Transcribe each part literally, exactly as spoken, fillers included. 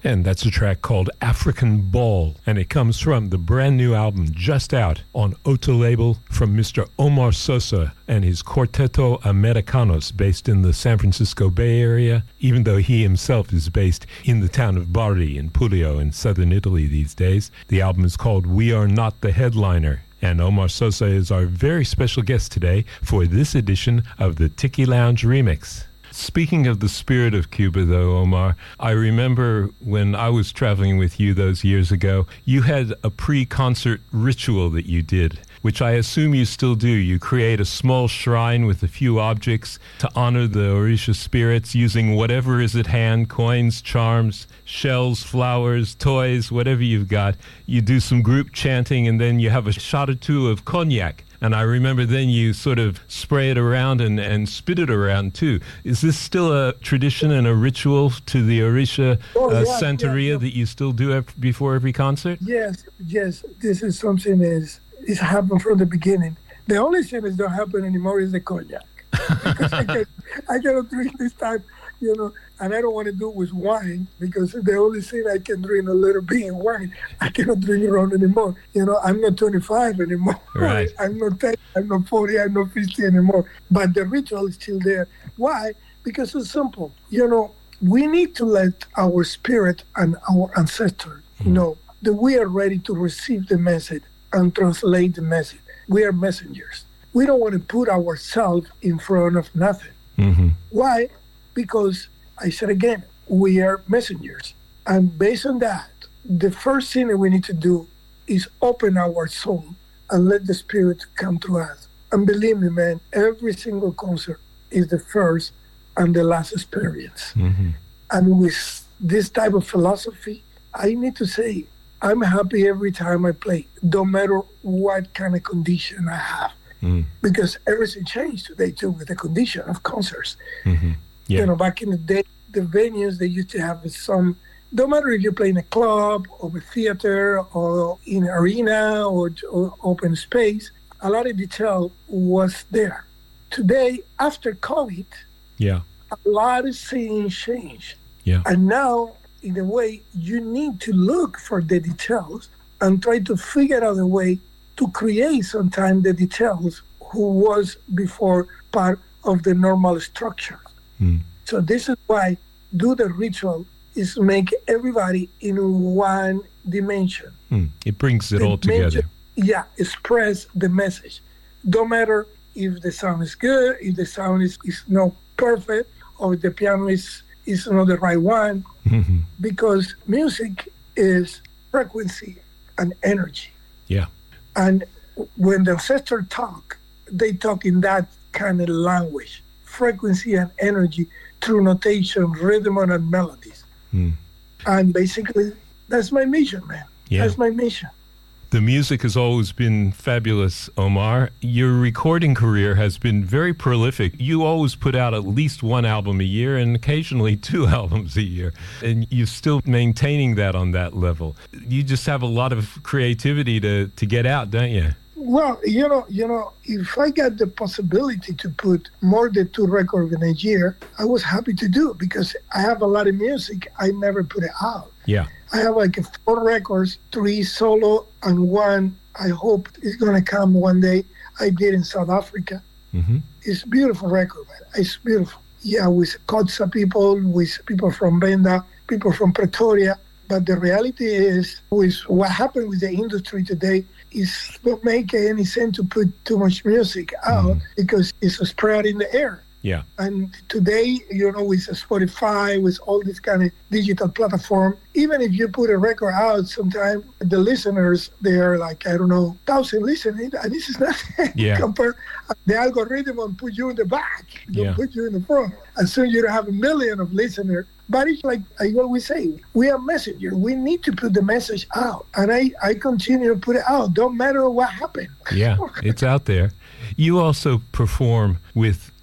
And that's a track called African Ball, and it comes from the brand new album just out on Ota label from Mister Omar Sosa and his Quarteto Americanos, based in the San Francisco Bay Area, even though he himself is based in the town of Bari in Puglia in southern Italy these days. The album is called We Are Not the Headliner, and Omar Sosa is our very special guest today for this edition of the Tiki Lounge Remix. Speaking of the spirit of Cuba, though, Omar, I remember when I was traveling with you those years ago, you had a pre-concert ritual that you did, which I assume you still do. You create a small shrine with a few objects to honor the Orisha spirits using whatever is at hand, coins, charms, shells, flowers, toys, whatever you've got. You do some group chanting, and then you have a shot or two of cognac. And I remember then you sort of spray it around and, and spit it around, too. Is this still a tradition and a ritual to the Orisha oh, uh, yeah, Santeria yeah, yeah. that you still do ev- before every concert? Yes, yes. This is something that is, is happened from the beginning. The only thing that don't happen anymore is the cognac. Because I, can, I cannot drink this type, you know, and I don't want to do it with wine because the only thing I can drink a little bit in wine. I cannot drink rum anymore. You know, I'm not twenty-five anymore. Right. I'm not ten, I'm not forty, I'm not fifty anymore. But the ritual is still there. Why? Because it's simple. You know, we need to let our spirit and our ancestors mm-hmm. know that we are ready to receive the message and translate the message. We are messengers. We don't want to put ourselves in front of nothing. Mm-hmm. Why? Because, I said again, we are messengers. And based on that, the first thing that we need to do is open our soul and let the Spirit come to us. And believe me, man, every single concert is the first and the last experience. Mm-hmm. And with this type of philosophy, I need to say, I'm happy every time I play, no matter what kind of condition I have. Mm. Because everything changed today, too, with the condition of concerts. Mm-hmm. Yeah. You know, back in the day, the venues, they used to have some, no matter if you're playing a club or a theater or in an arena or, or open space, a lot of detail was there. Today, after COVID, yeah, a lot of things changed. Yeah. And now, in a way, you need to look for the details and try to figure out a way to create sometimes the details who was before part of the normal structure. Mm. So this is why do the ritual is make everybody in one dimension. Mm. It brings it the all together. Yeah, express the message. Don't matter if the sound is good, if the sound is, is not perfect, or if the piano is, is not the right one, mm-hmm. because music is frequency and energy. Yeah. And when the ancestors talk, they talk in that kind of language, frequency and energy through notation, rhythm, and melodies. Mm. And basically, that's my mission, man. Yeah. That's my mission. The music has always been fabulous, Omar. Your recording career has been very prolific. You always put out at least one album a year and occasionally two albums a year. And you're still maintaining that on that level. You just have a lot of creativity to, to get out, don't you? Well, you know, you know, if I got the possibility to put more than two records in a year, I was happy to do it because I have a lot of music. I never put it out. Yeah. I have like four records, three solo, and one I hope is going to come one day. I did in South Africa. Mm-hmm. It's a beautiful record, man. It's beautiful. Yeah, with Kotsa people, with people from Benda, people from Pretoria. But the reality is, with what happened with the industry today, is not make any sense to put too much music out mm. because it's spread in the air. Yeah. And today, you know, with Spotify, with all this kind of digital platform, even if you put a record out, sometimes the listeners, they are like, I don't know, thousand listening, and this is nothing. Yeah. Compare the algorithm will put you in the back, they'll yeah. put you in the front. And soon you don't have a million of listeners. But it's like I always say, we are messengers. We need to put the message out. And I, I continue to put it out. Don't matter what happened. Yeah, it's out there. You also perform with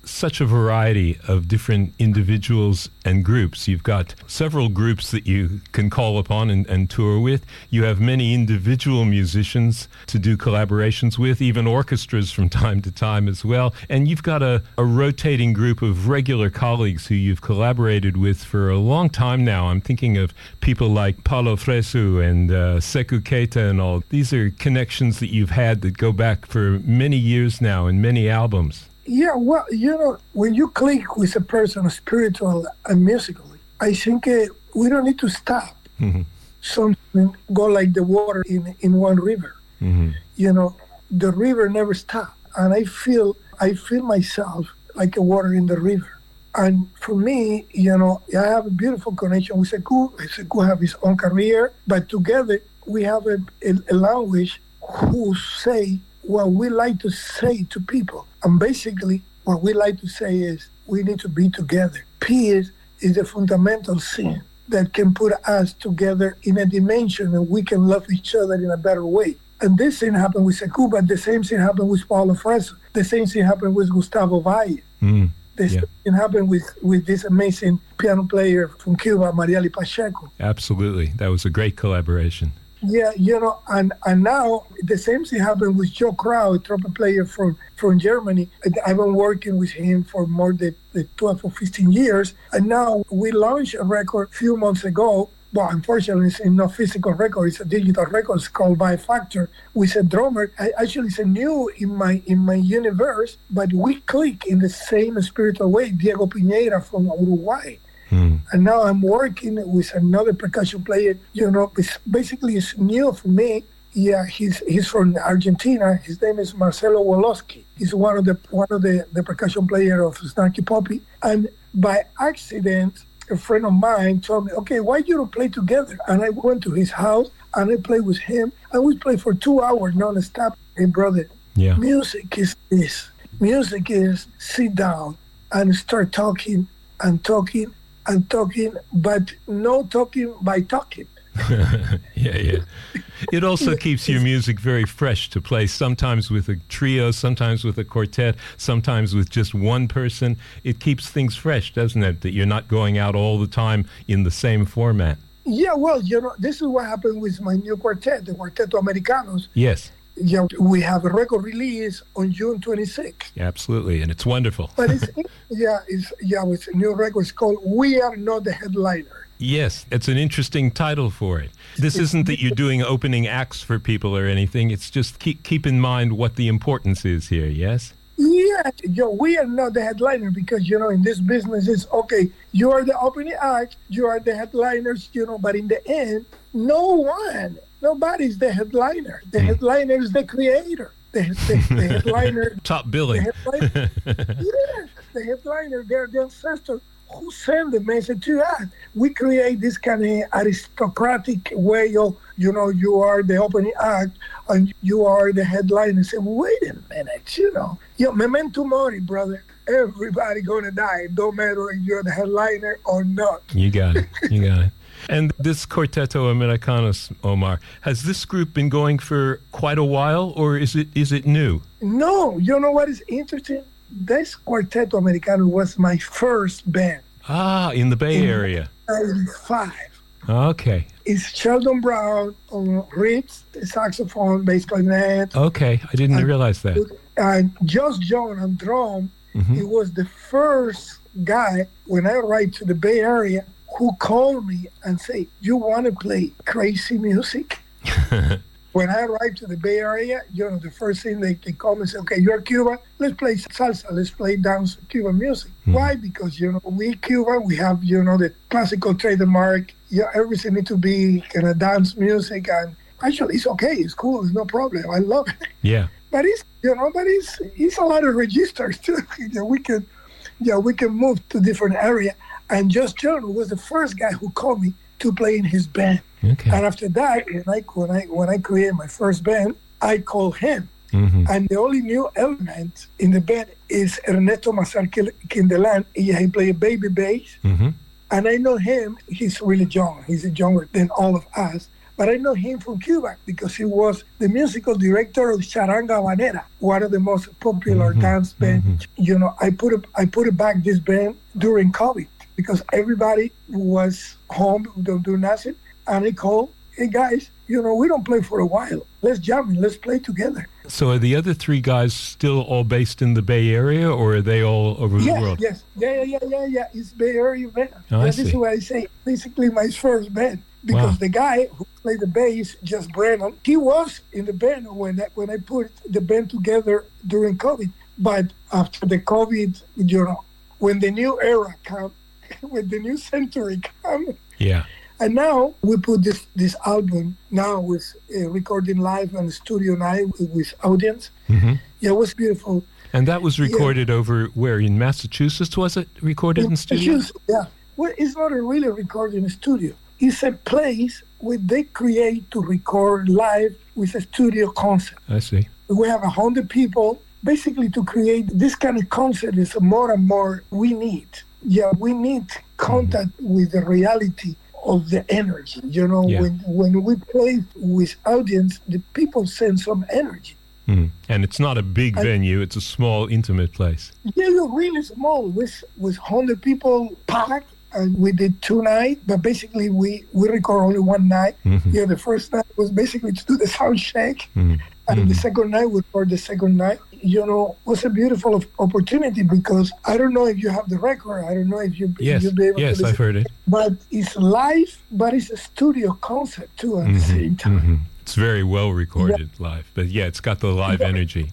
such a variety of different individuals and groups. You've got several groups that you can call upon and, and tour with. You have many individual musicians to do collaborations with, even orchestras from time to time as well. And you've got a, a rotating group of regular colleagues who you've collaborated with for a long time now. I'm thinking of people like Paulo Fresu and uh, Sekou Keita and all. These are connections that you've had that go back for many years now and many albums. Yeah, well, you know, when you click with a person spiritual and musically, I think uh, we don't need to stop. Mm-hmm. Something go like the water in, in one river. Mm-hmm. You know, the river never stops. And I feel I feel myself like a water in the river. And for me, you know, I have a beautiful connection with Sekou. Sekou have his own career, but together we have a, a, a language who say what we like to say to people. And basically, what we like to say is we need to be together. Peace is the fundamental thing that can put us together in a dimension and we can love each other in a better way. And this thing happened with Sekou, but the same thing happened with Paulo Fresu. The same thing happened with Gustavo Valle. Mm, the yeah. same thing happened with, with this amazing piano player from Cuba, Marieli Pacheco. Absolutely. That was a great collaboration. Yeah, you know, and, and now the same thing happened with Joe Crow, a trumpet player from, from Germany. I've been working with him for more than twelve or fifteen years. And now we launched a record a few months ago. Well, unfortunately, it's not physical record. It's a digital record. It's called By Factor with a drummer. I, actually, it's a new in my in my universe, but we click in the same spiritual way. Diego Piñera from Uruguay. Hmm. And now I'm working with another percussion player. You know, it's basically it's new for me. Yeah, he's he's from Argentina. His name is Marcelo Woloski. He's one of the one of the, the percussion player of Snarky Puppy. And by accident, a friend of mine told me, "Okay, why you don't play together?" And I went to his house and I played with him. And we played for two hours non-stop. Hey, brother, yeah. Music is this. Music is sit down and start talking and talking. and talking, but no talking by talking. yeah, yeah. It also keeps your music very fresh to play, sometimes with a trio, sometimes with a quartet, sometimes with just one person. It keeps things fresh, doesn't it? That you're not going out all the time in the same format. Yeah, well, you know, this is what happened with my new quartet, the Quarteto Americanos. Yes. Yeah, we have a record release on June twenty-sixth. Absolutely, and it's wonderful. But it's yeah, it's yeah, it's a new record. It's called "We Are Not the Headliner." Yes, it's an interesting title for it. This isn't that you're doing opening acts for people or anything. It's just keep keep in mind what the importance is here. Yes. Yeah, yo, we are not the headliner because you know in this business it's okay. You are the opening act, you are the headliners, you know. But in the end, no one. Nobody's the headliner. The mm. headliner is the creator. The, the, the headliner... Top billing. The headliner, yes, the headliner, they're the ancestors who send the message to us. We create this kind of aristocratic way of, you know, you are the opening act and you are the headliner. Say, wait a minute, you know. Yo, memento mori, brother. Everybody gonna die. Don't matter if you're the headliner or not. You got it. You got it. And this Quarteto Americanos, Omar, has this group been going for quite a while, or is it is it new? No, you know what is interesting? This Quarteto Americano was my first band. Ah, in the Bay in Area. ninety-five. Okay. It's Sheldon Brown on ribs, saxophone, bass clarinet. Okay, I didn't and, realize that. And Josh John on drum. Mm-hmm. He was the first guy when I arrived to the Bay Area who called me and say, "You want to play crazy music?" When I arrived to the Bay Area, you know, the first thing they, they call me and say, "Okay, you're Cuban, let's play salsa, let's play dance Cuban music." Mm. Why? Because, you know, we Cuban, we have, you know, the classical trademark. Yeah, everything need to be kind of dance music. And actually, it's okay, it's cool, it's no problem. I love it. Yeah. But it's, you know, but it's, it's a lot of registers too. Yeah, we can, yeah, we can move to different area. And Josh John was the first guy who called me to play in his band. Okay. And after that, when I when I when I created my first band, I called him. Mm-hmm. And the only new element in the band is Ernesto Mazar Quindelan. He, he played baby bass. Mm-hmm. And I know him, he's really young. He's younger than all of us. but I know him from Cuba because he was the musical director of Charanga Habanera, one of the most popular mm-hmm. dance bands. Mm-hmm. You know, I put it, I put it back this band during COVID because everybody was home, don't do nothing, and I called, hey guys, you know, we don't play for a while. Let's jam and let's play together. So are the other three guys still all based in the Bay Area, or are they all over yes, the world? Yes, yeah, yeah, yeah, yeah. It's Bay Area band. Oh, I this see. is what I say. Basically, my first band. Because Wow. the guy who played the bass, Just Brennan, he was in the band when that, when I put the band together during COVID. But after the COVID, you know, when the new era come, when the new century come, Yeah. and now we put this this album now with uh, recording live on studio night with, with audience. Mm-hmm. Yeah, it was beautiful. And that was recorded yeah. over where, in Massachusetts, was it recorded in, in studio? Yeah. Well, it's not a really recording studio. It's a place where they create to record live with a studio concept. I see. We have a hundred people. Basically, to create this kind of concept is more and more we need. Yeah, we need contact mm-hmm. with the reality of the energy. You know, yeah. when when we play with audience, the people send some energy. Mm. And it's not a big and, venue; it's a small, intimate place. Yeah, you're really small with with hundred people packed. And we did two nights, but basically we, we record only one night. Mm-hmm. Yeah, the first night was basically to do the sound check. Mm-hmm. And mm-hmm. the second night, we record the second night. You know, it was a beautiful opportunity because I don't know if you have the record. I don't know if you, yes. you'll be able yes, to listen. I've heard it. But it's live, but it's a studio concept too at mm-hmm. the same time. Mm-hmm. It's very well recorded yeah. live. But yeah, it's got the live yeah. energy.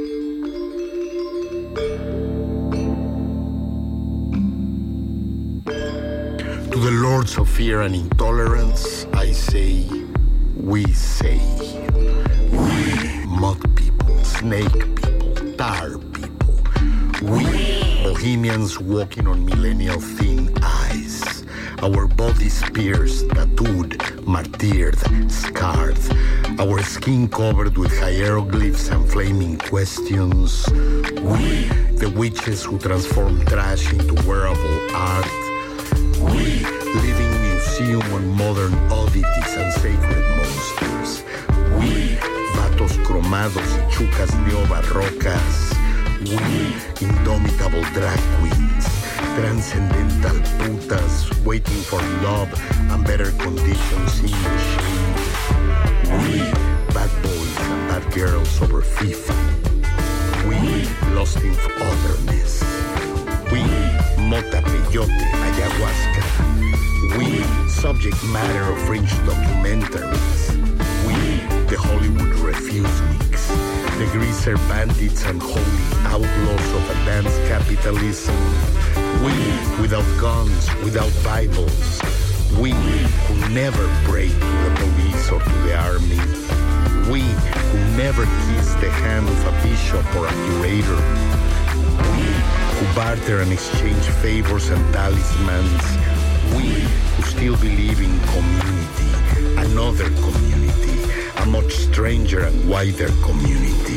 To the lords of fear and intolerance, I say, we say. We, mud people, snake people, tar people. We, bohemians walking on millennial thin ice. Our bodies pierced, tattooed, martyred, scarred. Our skin covered with hieroglyphs and flaming questions. We, the witches who transform trash into wearable art. We, living museum on modern oddities and sacred monsters. We, vatos cromados y chucas neobarrocas. We, indomitable drag queens, transcendental putas waiting for love and better conditions in the shade. We, bad boys and bad girls over fifty. We, lost in otherness. We, mota, peyote, ayahuasca. We, subject matter of French documentaries. We, the Hollywood refuse mix. The greaser bandits and holy outlaws of advanced capitalism. We, without guns, without Bibles. We, who never prayed to the police or to the army. We, who never kissed the hand of a bishop or a curator. We, who barter and exchange favors and talismans. We, who still believe in community, another community, a much stranger and wider community.